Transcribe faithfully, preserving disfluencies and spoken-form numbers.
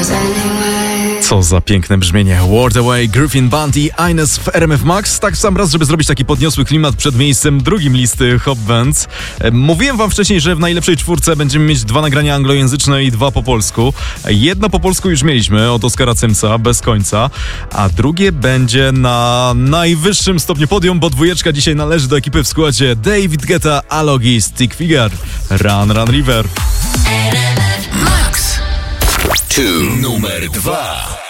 Co za piękne brzmienie. World Away, Griffin Band i Ines w R M F Max. Tak sam raz, żeby zrobić taki podniosły klimat przed miejscem drugim listy Hot Bands. Mówiłem wam wcześniej, że w najlepszej czwórce będziemy mieć dwa nagrania anglojęzyczne i dwa po polsku. Jedno po polsku już mieliśmy od Oskara Cymca, Bez końca, a drugie będzie na najwyższym stopniu podium, bo dwójeczka dzisiaj należy do ekipy w składzie David Guetta, Alogi, Stick Figure, Run Run River. Max. Two. Numer dwa.